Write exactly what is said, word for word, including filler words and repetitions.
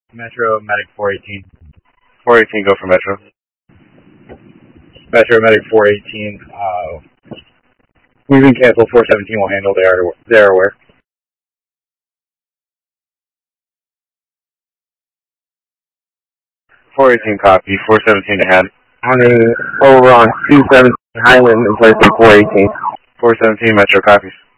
Metro, Medic four eighteen. four eighteen, go for Metro. Metro, Medic four eighteen. Uh, we've been canceled. four seventeen will handle. They are, they are aware. four eighteen, copy. four seventeen ahead. Running over on two seventeen Highland in place of four eighteen. four seventeen, Metro, copies.